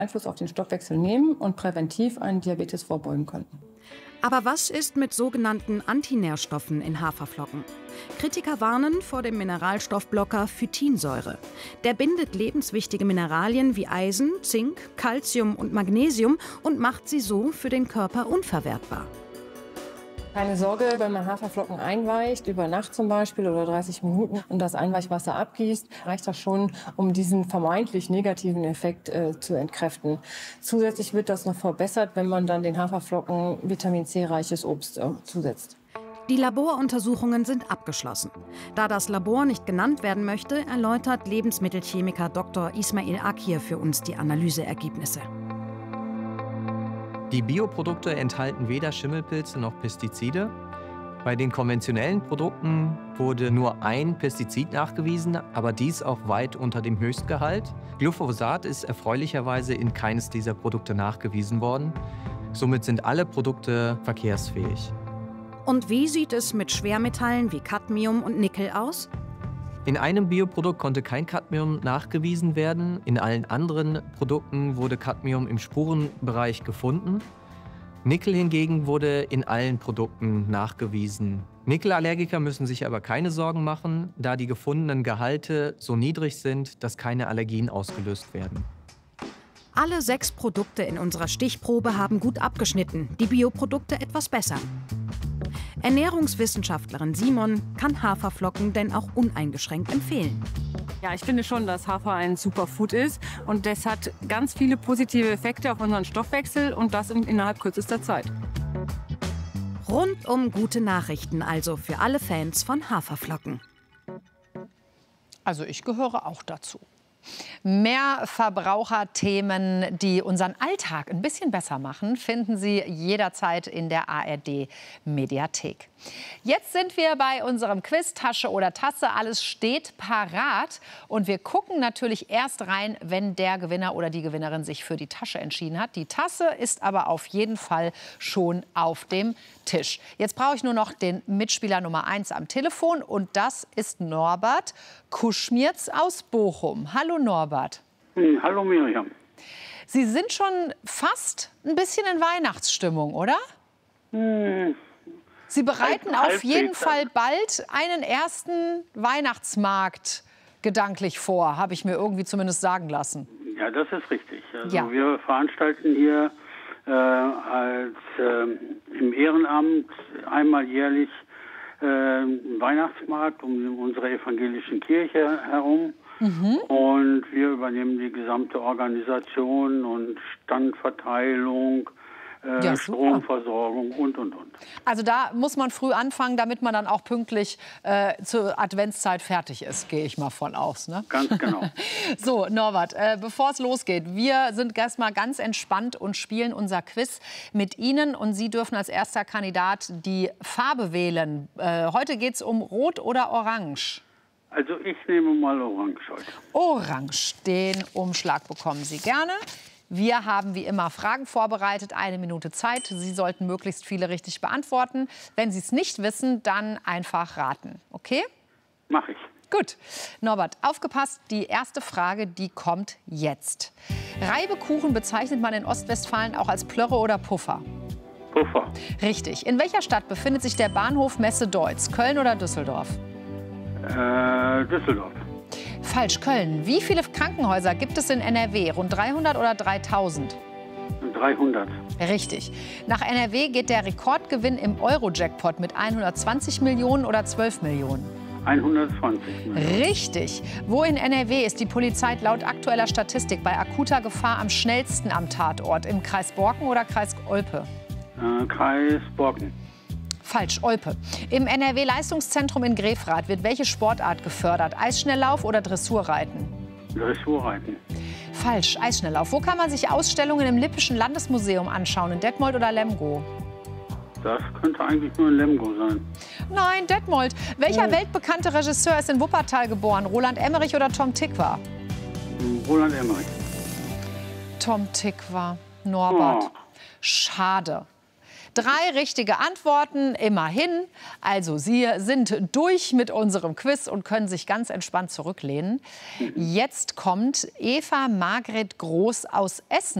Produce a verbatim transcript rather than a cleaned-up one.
Einfluss auf den Stoffwechsel nehmen und präventiv einen Diabetes vorbeugen könnten. Aber was ist mit sogenannten Antinährstoffen in Haferflocken? Kritiker warnen vor dem Mineralstoffblocker Phytinsäure. Der bindet lebenswichtige Mineralien wie Eisen, Zink, Calcium und Magnesium und macht sie so für den Körper unverwertbar. Keine Sorge, wenn man Haferflocken einweicht, über Nacht zum Beispiel oder dreißig Minuten und das Einweichwasser abgießt, reicht das schon, um diesen vermeintlich negativen Effekt äh, zu entkräften. Zusätzlich wird das noch verbessert, wenn man dann den Haferflocken Vitamin C-reiches Obst äh, zusetzt. Die Laboruntersuchungen sind abgeschlossen. Da das Labor nicht genannt werden möchte, erläutert Lebensmittelchemiker Doktor Ismail Akir für uns die Analyseergebnisse. Die Bioprodukte enthalten weder Schimmelpilze noch Pestizide. Bei den konventionellen Produkten wurde nur ein Pestizid nachgewiesen, aber dies auch weit unter dem Höchstgehalt. Glyphosat ist erfreulicherweise in keines dieser Produkte nachgewiesen worden. Somit sind alle Produkte verkehrsfähig. Und wie sieht es mit Schwermetallen wie Cadmium und Nickel aus? In einem Bioprodukt konnte kein Cadmium nachgewiesen werden. In allen anderen Produkten wurde Cadmium im Spurenbereich gefunden. Nickel hingegen wurde in allen Produkten nachgewiesen. Nickelallergiker müssen sich aber keine Sorgen machen, da die gefundenen Gehalte so niedrig sind, dass keine Allergien ausgelöst werden. Alle sechs Produkte in unserer Stichprobe haben gut abgeschnitten, die Bioprodukte etwas besser. Ernährungswissenschaftlerin Simon kann Haferflocken denn auch uneingeschränkt empfehlen. Ja, ich finde schon, dass Hafer ein Superfood ist und das hat ganz viele positive Effekte auf unseren Stoffwechsel und das innerhalb kürzester Zeit. Rundum gute Nachrichten also für alle Fans von Haferflocken. Also ich gehöre auch dazu. Mehr Verbraucherthemen, die unseren Alltag ein bisschen besser machen, finden Sie jederzeit in der A R D-Mediathek. Jetzt sind wir bei unserem Quiz Tasche oder Tasse. Alles steht parat. Und wir gucken natürlich erst rein, wenn der Gewinner oder die Gewinnerin sich für die Tasche entschieden hat. Die Tasse ist aber auf jeden Fall schon auf dem Tisch. Jetzt brauche ich nur noch den Mitspieler Nummer eins am Telefon. Und das ist Norbert Kuschmierz aus Bochum. Hallo Norbert. Hm, hallo Miriam. Sie sind schon fast ein bisschen in Weihnachtsstimmung, oder? Hm. Sie bereiten Halb- auf jeden halbwegs. Fall bald einen ersten Weihnachtsmarkt gedanklich vor, habe ich mir irgendwie zumindest sagen lassen. Ja, das ist richtig. Also Ja. wir veranstalten hier äh, als äh, im Ehrenamt einmal jährlich äh, einen Weihnachtsmarkt um unsere evangelischen Kirche herum. Mhm. Und wir übernehmen die gesamte Organisation und Standverteilung, äh, Ja, super. Stromversorgung und, und, und. Also da muss man früh anfangen, damit man dann auch pünktlich äh, zur Adventszeit fertig ist, gehe ich mal von aus. Ne? Ganz genau. So, Norbert, äh, bevor es losgeht, wir sind erstmal ganz entspannt und spielen unser Quiz mit Ihnen. Und Sie dürfen als erster Kandidat die Farbe wählen. Äh, heute geht es um Rot oder Orange. Also ich nehme mal Orange heute. Orange, den Umschlag bekommen Sie gerne. Wir haben wie immer Fragen vorbereitet, eine Minute Zeit. Sie sollten möglichst viele richtig beantworten. Wenn Sie es nicht wissen, dann einfach raten. Okay? Mach ich. Gut. Norbert, aufgepasst, die erste Frage, die kommt jetzt. Reibekuchen bezeichnet man in Ostwestfalen auch als Plörre oder Puffer? Puffer. Richtig. In welcher Stadt befindet sich der Bahnhof Messe-Deutz? Köln oder Düsseldorf? Äh, Düsseldorf. Falsch, Köln. Wie viele Krankenhäuser gibt es in N R W? Rund dreihundert oder dreitausend? dreihundert. Richtig. Nach N R W geht der Rekordgewinn im Euro-Jackpot mit hundertzwanzig Millionen oder zwölf Millionen? hundertzwanzig. Richtig. Wo in N R W ist die Polizei laut aktueller Statistik bei akuter Gefahr am schnellsten am Tatort? Im Kreis Borken oder Kreis Olpe? Äh, Kreis Borken. Falsch, Olpe. Im N R W-Leistungszentrum in Grefrath wird welche Sportart gefördert? Eisschnelllauf oder Dressurreiten? Dressurreiten. Falsch, Eisschnelllauf. Wo kann man sich Ausstellungen im Lippischen Landesmuseum anschauen? In Detmold oder Lemgo? Das könnte eigentlich nur in Lemgo sein. Nein, Detmold. Welcher oh. weltbekannte Regisseur ist in Wuppertal geboren? Roland Emmerich oder Tom Tykwer? Roland Emmerich. Tom Tykwer. Norbert. Oh. Schade. Drei richtige Antworten, immerhin. Also Sie sind durch mit unserem Quiz und können sich ganz entspannt zurücklehnen. Jetzt kommt Eva Margret Groß aus Essen